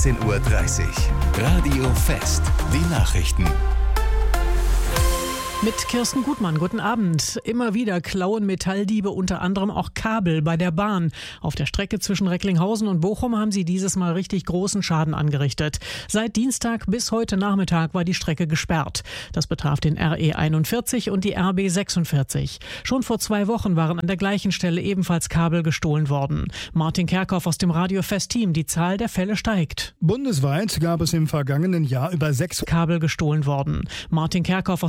16:30 Uhr. Radio Fest. Die Nachrichten. Mit Kirsten Gutmann, guten Abend. Immer wieder klauen Metalldiebe unter anderem auch Kabel bei der Bahn. Auf der Strecke zwischen Recklinghausen und Bochum haben sie dieses Mal richtig großen Schaden angerichtet. Seit Dienstag bis heute Nachmittag war die Strecke gesperrt. Das betraf den RE 41 und die RB 46. Schon vor 2 Wochen waren an der gleichen Stelle ebenfalls Kabel gestohlen worden. Martin Kerkhoff aus dem Radio Fest Team, die Zahl der Fälle steigt. Bundesweit gab es im vergangenen Jahr über 6 Kabel gestohlen worden. Martin Kerkhoff